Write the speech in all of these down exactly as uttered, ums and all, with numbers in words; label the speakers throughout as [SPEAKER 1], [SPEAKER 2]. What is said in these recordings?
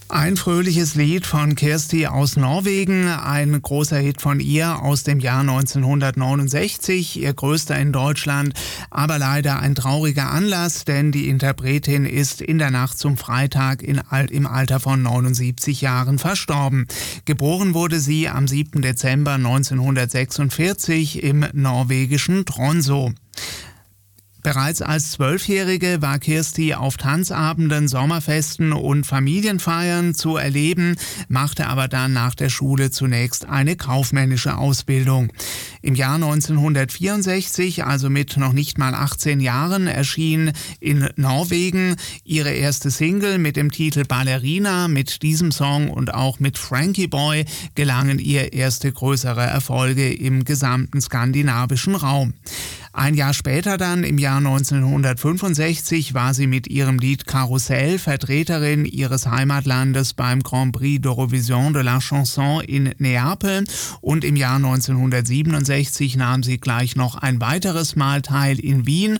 [SPEAKER 1] Ein fröhliches Lied von Kirsti aus Norwegen, ein großer Hit von ihr aus dem Jahr neunzehnhundertneunundsechzig, ihr größter in Deutschland, aber leider ein trauriger Anlass, denn die Interpretin ist in der Nacht zum Freitag in Al- im Alter von neunundsiebzig Jahren verstorben. Geboren wurde sie am siebten Dezember neunzehnhundertsechsundvierzig im norwegischen Tromsø. Bereits als Zwölfjährige war Kirsti auf Tanzabenden, Sommerfesten und Familienfeiern zu erleben, machte aber dann nach der Schule zunächst eine kaufmännische Ausbildung. Im Jahr neunzehnhundertvierundsechzig, also mit noch nicht mal achtzehn Jahren, erschien in Norwegen ihre erste Single mit dem Titel Ballerina. Mit diesem Song und auch mit Frankie Boy gelangen ihr erste größere Erfolge im gesamten skandinavischen Raum. Ein Jahr später dann, im Jahr neunzehnhundertfünfundsechzig, war sie mit ihrem Lied Karussell Vertreterin ihres Heimatlandes beim Grand Prix d'Eurovision de la Chanson in Neapel, und im Jahr neunzehnhundertsiebenundsechzig nahm sie gleich noch ein weiteres Mal teil in Wien,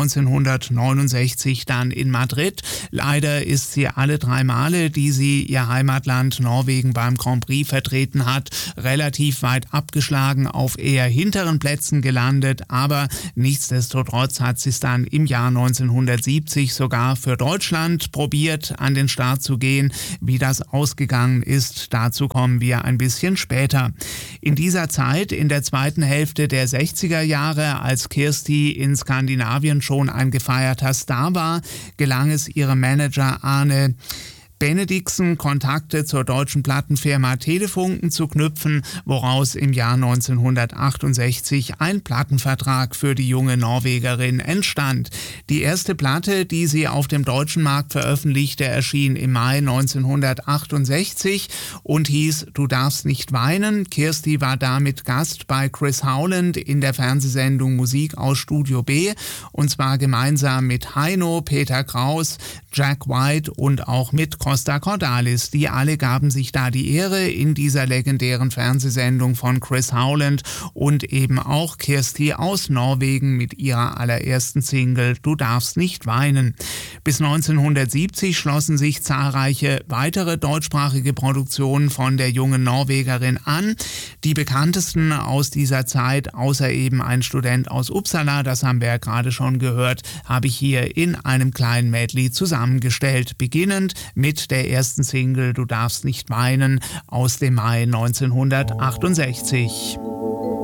[SPEAKER 1] neunzehnhundertneunundsechzig dann in Madrid. Leider ist sie alle drei Male, die sie ihr Heimatland Norwegen beim Grand Prix vertreten hat, relativ weit abgeschlagen auf eher hinteren Plätzen gelandet, aber nichtsdestotrotz hat sie es dann im Jahr neunzehnhundertsiebzig sogar für Deutschland probiert, an den Start zu gehen. Wie das ausgegangen ist, dazu kommen wir ein bisschen später. In dieser Zeit, in der zweiten Hälfte der sechziger Jahre, als Kirsti in Skandinavien schon ein gefeierter Star war, gelang es ihrem Manager Arne Benediksen, Kontakte zur deutschen Plattenfirma Telefunken zu knüpfen, woraus im Jahr neunzehnhundertachtundsechzig ein Plattenvertrag für die junge Norwegerin entstand. Die erste Platte, die sie auf dem deutschen Markt veröffentlichte, erschien im Mai neunzehnhundertachtundsechzig und hieß Du darfst nicht weinen. Kirsti war damit Gast bei Chris Howland in der Fernsehsendung Musik aus Studio B, und zwar gemeinsam mit Heino, Peter Kraus, Jack White und auch mit Costa Cordalis. Die alle gaben sich da die Ehre in dieser legendären Fernsehsendung von Chris Howland, und eben auch Kirsti aus Norwegen mit ihrer allerersten Single Du darfst nicht weinen. Bis neunzehnhundertsiebzig schlossen sich zahlreiche weitere deutschsprachige Produktionen von der jungen Norwegerin an. Die bekanntesten aus dieser Zeit, außer eben Ein Student aus Uppsala, das haben wir ja gerade schon gehört, habe ich hier in einem kleinen Medley zusammengestellt, beginnend mit der ersten Single Du darfst nicht weinen aus dem Mai neunzehnhundertachtundsechzig.